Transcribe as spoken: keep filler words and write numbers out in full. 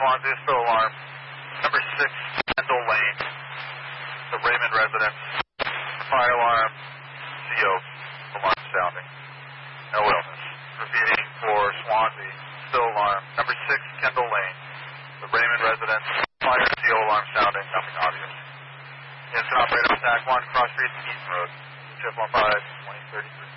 Swansea, still alarm. Number six, Kendall Lane, the Raymond residence. Fire alarm, C O, alarm sounding. No illness. Repeating for Swansea, still alarm. Number six, Kendall Lane, the Raymond residence. Fire C O alarm sounding, nothing obvious. Instant operator, attack one, cross street, Eaton Road. Chip one five, twenty thirty-three.